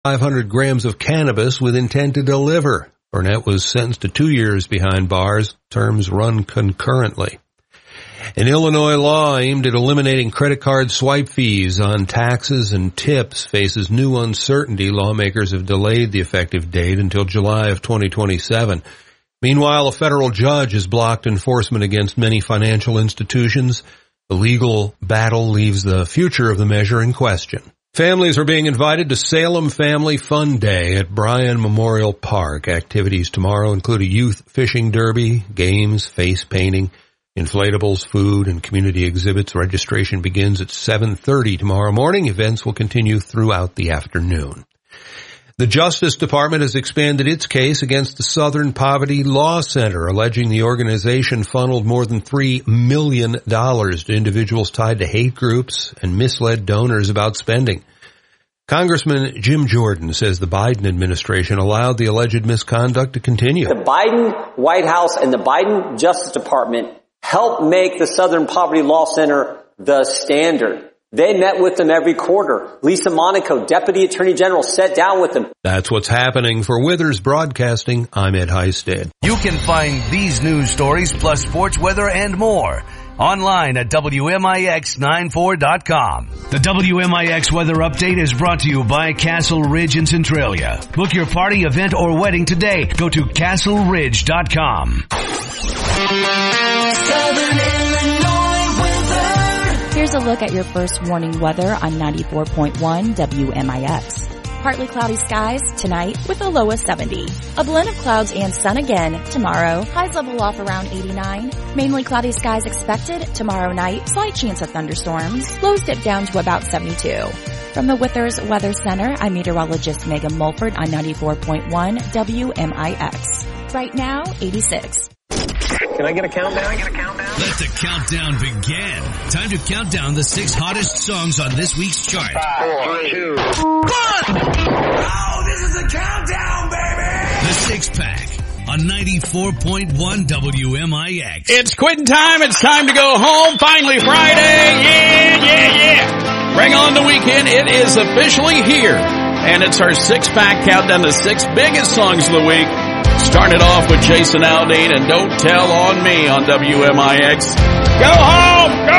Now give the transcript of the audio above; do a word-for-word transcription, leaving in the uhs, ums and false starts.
five hundred grams of cannabis with intent to deliver. Burnett was sentenced to two years behind bars. Terms run concurrently. An Illinois law aimed at eliminating credit card swipe fees on taxes and tips faces new uncertainty. Lawmakers have delayed the effective date until July of twenty twenty-seven. Meanwhile, a federal judge has blocked enforcement against many financial institutions. The legal battle leaves the future of the measure in question. Families are being invited to Salem Family Fun Day at Bryan Memorial Park. Activities tomorrow include a youth fishing derby, games, face painting, inflatables, food, and community exhibits. Registration begins at seven thirty tomorrow morning. Events will continue throughout the afternoon. The Justice Department has expanded its case against the Southern Poverty Law Center, alleging the organization funneled more than three million dollars to individuals tied to hate groups and misled donors about spending. Congressman Jim Jordan says the Biden administration allowed the alleged misconduct to continue. The Biden White House and the Biden Justice Department helped make the Southern Poverty Law Center the standard. They met with them every quarter. Lisa Monaco, Deputy Attorney General, sat down with them. That's what's happening. For Withers Broadcasting, I'm Ed Heisted. You can find these news stories plus sports, weather, and more online at W M I X ninety-four dot com. The W M I X weather update is brought to you by Castle Ridge in Centralia. Book your party, event, or wedding today. Go to castle ridge dot com. Southern Illinois weather. Here's a look at your first warning weather on ninety-four point one W M I X. Partly cloudy skies tonight with a low of seventy. A blend of clouds and sun again tomorrow. Highs level off around eighty-nine. Mainly cloudy skies expected tomorrow night. Slight chance of thunderstorms. Lows dip down to about seventy-two. From the Withers Weather Center, I'm meteorologist Megan Mulford on ninety-four point one W M I X. Right now, eighty-six. Can I get a countdown? Can I get a countdown? Let the countdown begin. Time to count down the six hottest songs on this week's chart. Five, four, two, one. Oh, this is the countdown, baby! The Six Pack on ninety-four point one W M I X. It's quitting time. It's time to go home. Finally Friday. Yeah, yeah, yeah. Bring on the weekend. It is officially here. And it's our Six Pack countdown, the six biggest songs of the week. Started off with Jason Aldean and Don't Tell on Me on W M I X. Go home! Go